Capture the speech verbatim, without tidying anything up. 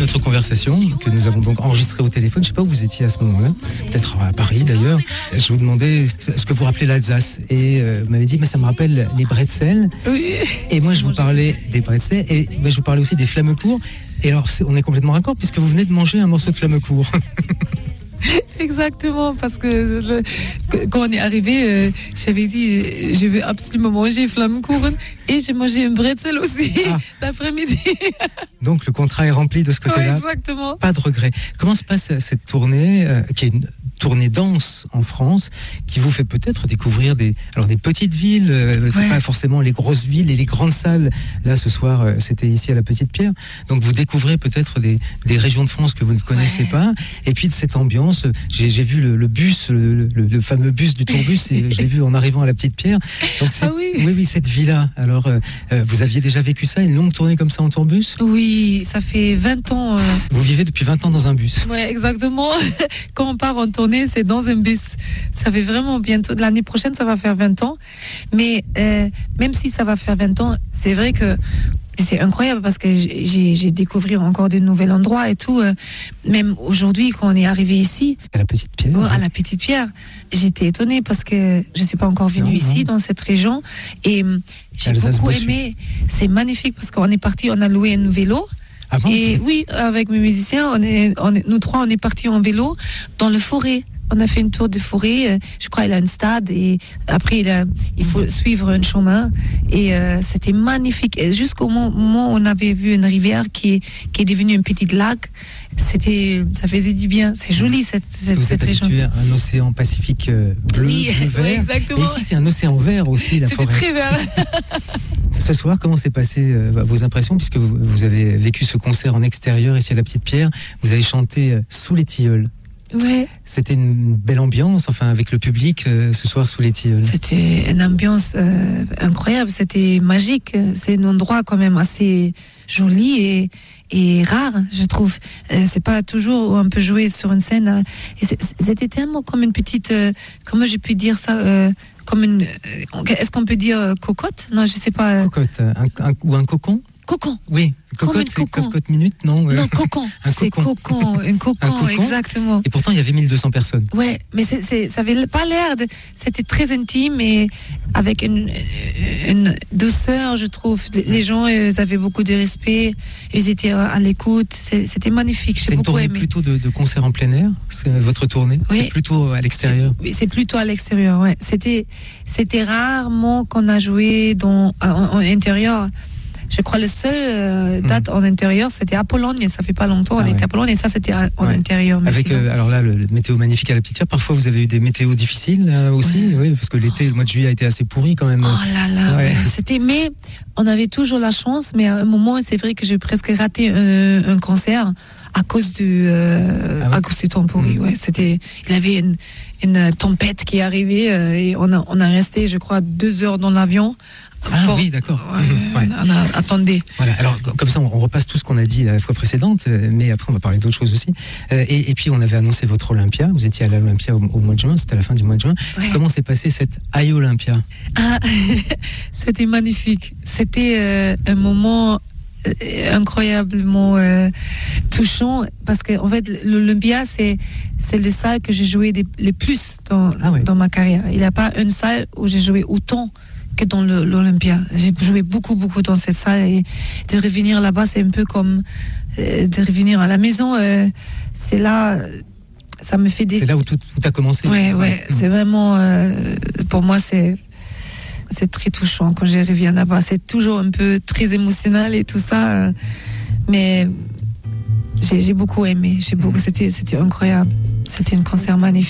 notre conversation que nous avons donc enregistrée au téléphone. Je ne sais pas où vous étiez à ce moment-là, peut-être à Paris d'ailleurs. Je vous demandais ce que vous rappelez l'Alsace et euh, vous m'avez dit mais ça me rappelle les bretzels. Oui. Et moi je vous parlais des bretzels et moi, je vous parlais aussi des flammecourt. Et alors on est complètement raccord puisque vous venez de manger un morceau de flammecourt. Exactement, parce que, je, que quand on est arrivé, euh, j'avais dit je veux absolument manger flammekuchen et j'ai mangé un bretzel aussi ah. l'après-midi. Donc le contrat est rempli de ce côté-là. Oui, exactement. Pas de regret. Comment se passe cette tournée euh, qui est une tournée danse en France, qui vous fait peut-être découvrir des, alors des petites villes, euh, c'est ouais. pas forcément les grosses villes et les grandes salles. Là, ce soir, euh, c'était ici à la Petite Pierre. Donc, vous découvrez peut-être des, des régions de France que vous ne connaissez ouais. pas. Et puis, de cette ambiance, j'ai, j'ai vu le, le bus, le, le, le fameux bus du tourbus, et je l'ai vu en arrivant à la Petite Pierre. Donc, c'est, ah oui. oui, oui, cette villa. Alors, euh, vous aviez déjà vécu ça, une longue tournée comme ça en tourbus ? Oui, ça fait vingt ans. Euh... Vous vivez depuis vingt ans dans un bus ? Oui, exactement. Quand on part en tournée, c'est dans un bus. Ça fait vraiment bientôt, l'année prochaine, ça va faire vingt ans. Mais euh, même si ça va faire vingt ans, c'est vrai que c'est incroyable parce que j'ai, j'ai découvert encore de nouveaux endroits et tout. Euh, même aujourd'hui, quand on est arrivé ici, à la Petite Pierre, oh, à la Petite Pierre, j'étais étonnée parce que je suis pas encore venue non, ici non. dans cette région et euh, j'ai Alsace beaucoup aimé. C'est magnifique parce qu'on est parti, on a loué un vélo. Ah bon ? Et oui, avec mes musiciens, on est, on est, nous trois, on est partis en vélo dans le forêt. On a fait une tour de forêt. Je crois qu'il a un stade et après il, a, il faut suivre un chemin. Et euh, c'était magnifique. Et jusqu'au moment où on avait vu une rivière qui est, qui est devenue un petit lac, c'était, ça faisait du bien. C'est joli cette, cette, vous cette êtes région. Habitué à un océan Pacifique bleu, oui, bleu vert. Oui, exactement. Et ici c'est un océan vert aussi. La c'était forêt. Très vert. Ce soir, comment s'est passé euh, vos impressions puisque vous, vous avez vécu ce concert en extérieur ici à la Petite Pierre. Vous avez chanté euh, sous les tilleuls. Ouais. C'était une belle ambiance, enfin avec le public euh, ce soir sous les tilleuls. C'était une ambiance euh, incroyable, c'était magique. C'est un endroit quand même assez joli et, et rare, je trouve. Euh, c'est pas toujours où on peut jouer sur une scène. Hein. Et c'était tellement comme une petite, euh, comment je puis dire ça, euh, comme une, euh, est-ce qu'on peut dire euh, cocotte ? Non, je sais pas. Cocotte, un, un, ou un cocon ? Cocon. Oui, cocotte, c'est cocon. cocotte minute, non Non, cocon. un c'est cocon. cocon, un cocon, un cocon, exactement. Et pourtant, il y avait mille deux cents personnes. Ouais, mais c'est, c'est, ça avait pas l'air de... C'était très intime et avec une, une douceur, je trouve. Les gens, ils avaient beaucoup de respect, ils étaient à l'écoute. C'était magnifique, j'ai c'est beaucoup aimé. C'est une tournée plutôt de, de concert en plein air, c'est votre tournée ? Oui. C'est plutôt à l'extérieur ? Oui, c'est plutôt à l'extérieur, ouais. C'était, c'était rarement qu'on a joué dans, en, en intérieur. Je crois le seul euh, date mmh. en intérieur, c'était à Pologne. Ça fait pas longtemps, ah on ouais. était à Pologne et ça c'était en ouais. intérieur. Mais Avec euh, alors là, le, le météo magnifique à la Petite Pierre. Parfois, vous avez eu des météos difficiles là, aussi, ouais. oui, parce que l'été, le mois de juillet a été assez pourri quand même. Oh là là, ouais. c'était. Mais on avait toujours la chance. Mais à un moment, c'est vrai que j'ai presque raté un, un concert à cause du euh, ah ouais. à cause du temps pourri. Mmh. Ouais, c'était. Il y avait une, une tempête qui est arrivée euh, et on a on a resté, je crois, deux heures dans l'avion. Ah pour... oui, d'accord. Ouais, ouais. On a... Attendez. Voilà, alors comme ça, on repasse tout ce qu'on a dit la fois précédente, mais après, on va parler d'autres choses aussi. Euh, et, et puis, on avait annoncé votre Olympia. Vous étiez à l'Olympia au, au mois de juin, c'était à la fin du mois de juin. Ouais. Comment s'est passé cette I Olympia ? Ah, c'était magnifique. C'était euh, un moment incroyablement euh, touchant parce que en fait l'Olympia c'est c'est le salle que j'ai joué des, les plus dans ah ouais. dans ma carrière. Il n'y a pas une salle où j'ai joué autant que dans le, l'Olympia. J'ai joué beaucoup beaucoup dans cette salle et de revenir là-bas c'est un peu comme euh, de revenir à la maison. Euh, c'est là ça me fait des. C'est là où tout, tout a commencé. Ouais ouais. Mmh. C'est vraiment euh, pour moi c'est c'est très touchant quand je reviens là-bas. C'est toujours un peu très émotionnel et tout ça. Mais j'ai, j'ai beaucoup aimé. J'ai beaucoup, c'était, c'était incroyable. C'était un concert magnifique.